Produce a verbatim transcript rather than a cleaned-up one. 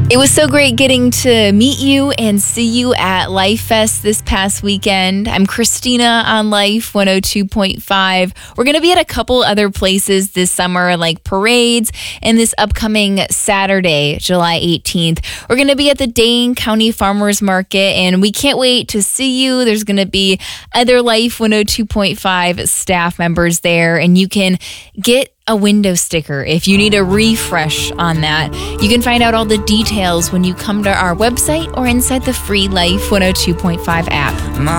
It was so great getting to meet you and see you at Life Fest this past weekend. I'm Christina on Life one oh two point five. We're going to be at a couple other places this summer, like parades, and this upcoming Saturday, July eighteenth. We're going to be at the Dane County Farmers Market, and we can't wait to see you. There's going to be other Life one oh two point five staff members there, and you can get a window sticker if you need a refresh on that. You can find out all the details when you come to our website or inside the free Life one oh two point five app.